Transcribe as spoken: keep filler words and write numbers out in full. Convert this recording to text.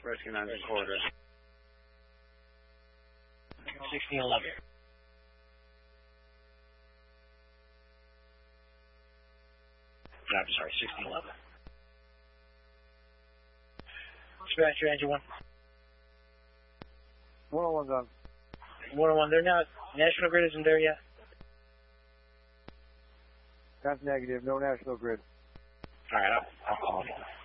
Rescue nine recorder. sixteen eleven. I'm sorry, sixteen eleven. Dispatcher, engine one. one oh one's on. one oh one, they're not, National Grid isn't there yet? That's negative, no National Grid. Alright, I'll, I'll call you.